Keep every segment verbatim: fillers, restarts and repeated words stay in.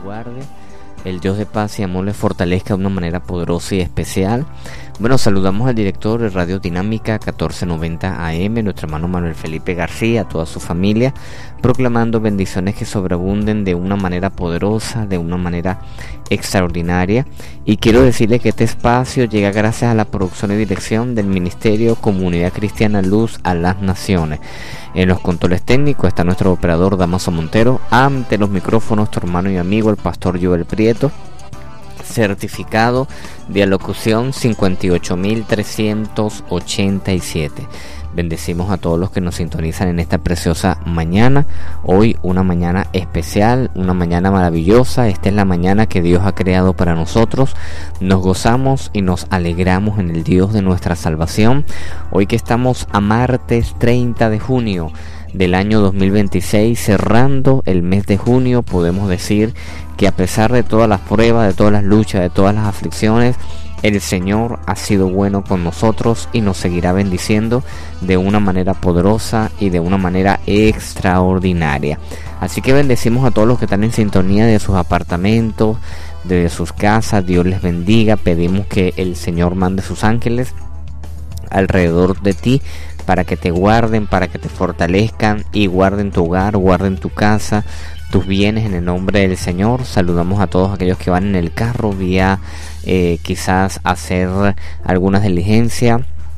guarde. El Dios de paz y amor les fortalezca de una manera poderosa y especial. Bueno, saludamos al director de Radio Dinámica catorce noventa A M, nuestro hermano Manuel Felipe García, a toda su familia, proclamando bendiciones que sobreabunden de una manera poderosa, de una manera extraordinaria. Y quiero decirle que este espacio llega gracias a la producción y dirección del Ministerio Comunidad Cristiana Luz a las Naciones. En los controles técnicos está nuestro operador Damaso Montero. Ante los micrófonos, tu hermano y amigo, el pastor Joel Prieto. Certificado de alocución cincuenta y ocho mil trescientos ochenta y siete. Bendecimos a todos los que nos sintonizan en esta preciosa mañana. Hoy una mañana especial, una mañana maravillosa. Esta es la mañana que Dios ha creado para nosotros. Nos gozamos y nos alegramos en el Dios de nuestra salvación. Hoy que estamos a martes treinta de junio del año dos mil veintiséis, cerrando el mes de junio, podemos decir que a pesar de todas las pruebas, de todas las luchas, de todas las aflicciones, el Señor ha sido bueno con nosotros y nos seguirá bendiciendo de una manera poderosa y de una manera extraordinaria. Así que bendecimos a todos los que están en sintonía de sus apartamentos, de sus casas. Dios les bendiga. Pedimos que el Señor mande sus ángeles alrededor de ti para que te guarden, para que te fortalezcan y guarden tu hogar, guarden tu casa, tus bienes en el nombre del Señor. Saludamos a todos aquellos que van en el carro vía eh, quizás hacer alguna diligencia,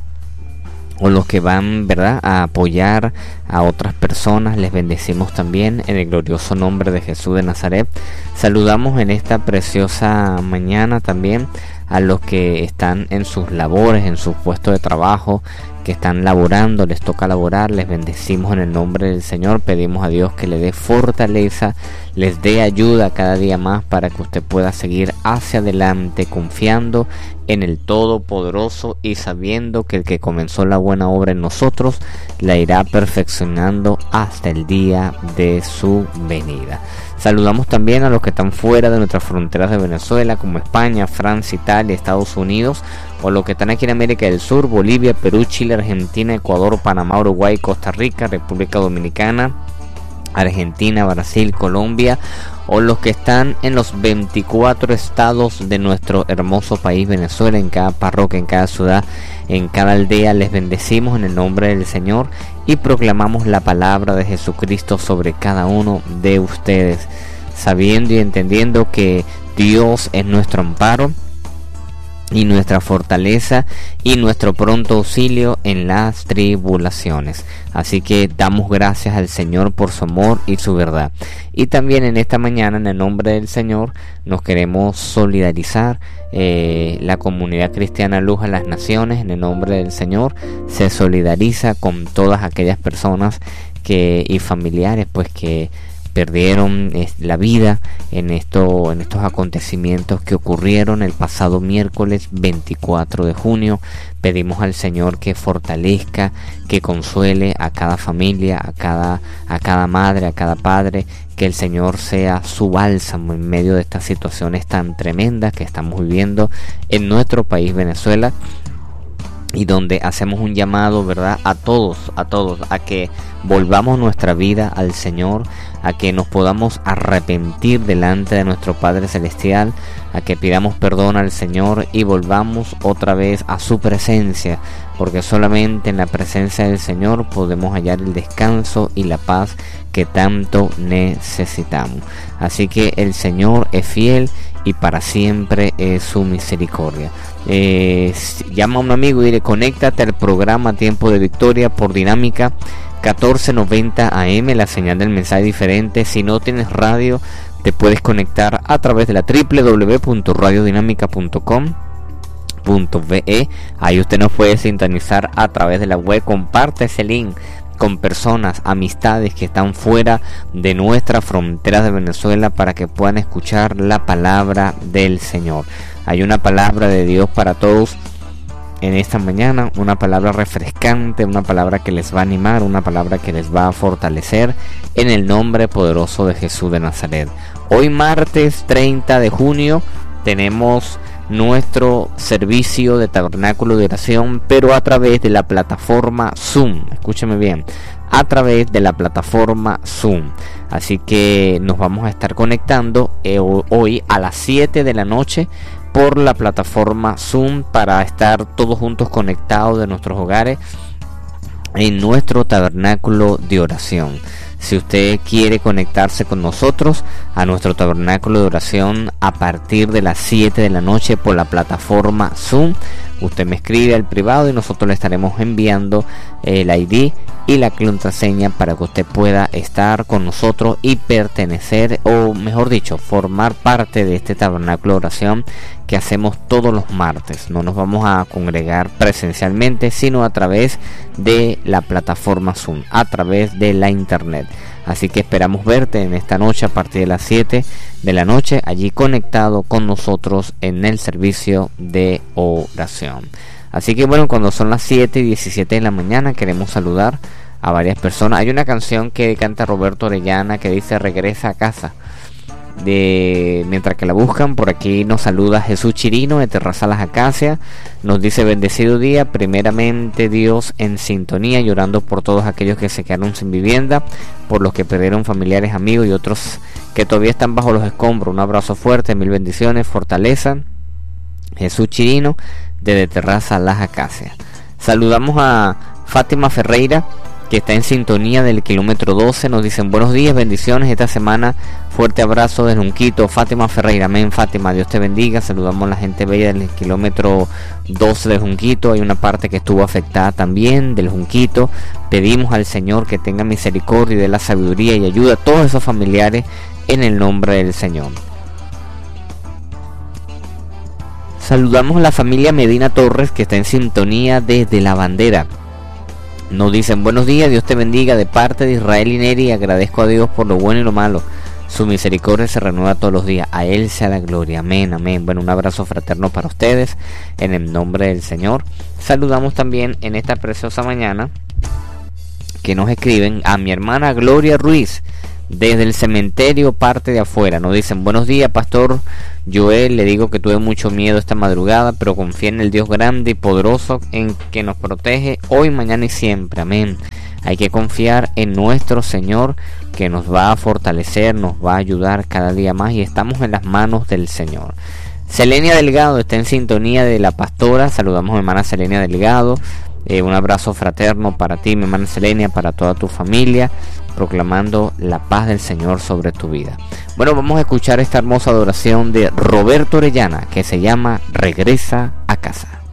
o los que van, ¿verdad?, a apoyar a otras personas. Les bendecimos también en el glorioso nombre de Jesús de Nazaret. Saludamos en esta preciosa mañana también a los que están en sus labores, en sus puestos de trabajo, que están laborando, les toca laborar. Les bendecimos en el nombre del Señor. Pedimos a Dios que le dé fortaleza, les dé ayuda cada día más para que usted pueda seguir hacia adelante, confiando en el Todopoderoso y sabiendo que el que comenzó la buena obra en nosotros la irá perfeccionando hasta el día de su venida. Saludamos también a los que están fuera de nuestras fronteras de Venezuela, como España, Francia, Italia, Estados Unidos, o los que están aquí en América del Sur, Bolivia, Perú, Chile, Argentina, Ecuador, Panamá, Uruguay, Costa Rica, República Dominicana, Argentina, Brasil, Colombia, o los que están en los veinticuatro estados de nuestro hermoso país Venezuela, en cada parroquia, en cada ciudad, en cada aldea. Les bendecimos en el nombre del Señor y proclamamos la palabra de Jesucristo sobre cada uno de ustedes, sabiendo y entendiendo que Dios es nuestro amparo y nuestra fortaleza y nuestro pronto auxilio en las tribulaciones. Así que damos gracias al Señor por su amor y su verdad. Y también en esta mañana, en el nombre del Señor, nos queremos solidarizar. Eh, la comunidad cristiana Luz a las Naciones, en el nombre del Señor, se solidariza con todas aquellas personas que y familiares pues que perdieron la vida en esto, en estos acontecimientos que ocurrieron el pasado miércoles veinticuatro de junio. Pedimos al Señor que fortalezca, que consuele a cada familia, a cada, a cada madre, a cada padre, que el Señor sea su bálsamo en medio de estas situaciones tan tremendas que estamos viviendo en nuestro país Venezuela, y donde hacemos un llamado, ¿verdad?, a todos, a todos, a que volvamos nuestra vida al Señor, a que nos podamos arrepentir delante de nuestro Padre Celestial, a que pidamos perdón al Señor y volvamos otra vez a su presencia, porque solamente en la presencia del Señor podemos hallar el descanso y la paz que tanto necesitamos. Así que el Señor es fiel y para siempre es su misericordia. Eh, llama a un amigo y dile: conéctate al programa Tiempo de Victoria por Dinámica catorce noventa A M, la señal del mensaje diferente. Si no tienes radio, te puedes conectar a través de la doble u doble u doble u punto radio dinámica punto com punto be. Ahí usted nos puede sintonizar a través de la web. Comparte ese link con personas, amistades que están fuera de nuestras fronteras de Venezuela, para que puedan escuchar la palabra del Señor. Hay una palabra de Dios para todos en esta mañana, una palabra refrescante, una palabra que les va a animar, una palabra que les va a fortalecer en el nombre poderoso de Jesús de Nazaret. Hoy martes treinta de junio tenemos nuestro servicio de tabernáculo de oración, pero a través de la plataforma Zoom. Escúcheme bien, a través de la plataforma Zoom. Así que nos vamos a estar conectando eh, hoy a las siete de la noche por la plataforma Zoom para estar todos juntos conectados de nuestros hogares en nuestro tabernáculo de oración. Si usted quiere conectarse con nosotros a nuestro tabernáculo de oración a partir de las siete de la noche por la plataforma Zoom, usted me escribe al privado y nosotros le estaremos enviando el I D y la contraseña para que usted pueda estar con nosotros y pertenecer, o mejor dicho, formar parte de este tabernáculo de oración que hacemos todos los martes. No nos vamos a congregar presencialmente, sino a través de la plataforma Zoom, a través de la internet. Así que esperamos verte en esta noche a partir de las siete de la noche, allí conectado con nosotros en el servicio de oración. Así que bueno, cuando son las siete y diecisiete de la mañana, queremos saludar a varias personas. Hay una canción que canta Roberto Orellana que dice "Regresa a casa". De, mientras que la buscan, por aquí nos saluda Jesús Chirino de Terraza Las Acacias, nos dice: bendecido día, primeramente Dios en sintonía, llorando por todos aquellos que se quedaron sin vivienda, por los que perdieron familiares, amigos y otros que todavía están bajo los escombros. Un abrazo fuerte, mil bendiciones, fortaleza. Jesús Chirino de Terraza Las Acacias. Saludamos a Fátima Ferreira, que está en sintonía del kilómetro doce, nos dicen buenos días, bendiciones esta semana, fuerte abrazo desde Junquito. Fátima Ferreira, amén. Fátima, Dios te bendiga. Saludamos a la gente bella del kilómetro doce de Junquito. Hay una parte que estuvo afectada también del Junquito. Pedimos al Señor que tenga misericordia y dé la sabiduría y ayuda a todos esos familiares en el nombre del Señor. Saludamos a la familia Medina Torres, que está en sintonía desde La Bandera. Nos dicen buenos días, Dios te bendiga de parte de Israel y Neri. Agradezco a Dios por lo bueno y lo malo. Su misericordia se renueva todos los días. A Él sea la gloria. Amén, amén. Bueno, un abrazo fraterno para ustedes en el nombre del Señor. Saludamos también en esta preciosa mañana que nos escriben a mi hermana Gloria Ruiz desde el cementerio parte de afuera. Nos dicen buenos días, pastor Joel, le digo que tuve mucho miedo esta madrugada, pero confía en el Dios grande y poderoso en que nos protege hoy, mañana y siempre. Amén. Hay que confiar en nuestro Señor, que nos va a fortalecer, nos va a ayudar cada día más, y estamos en las manos del Señor. Selenia Delgado está en sintonía de la pastora. Saludamos a mi hermana Selenia Delgado. Eh, un abrazo fraterno para ti, mi hermana Selenia, para toda tu familia, proclamando la paz del Señor sobre tu vida. Bueno, vamos a escuchar esta hermosa adoración de Roberto Orellana que se llama Regresa a casa.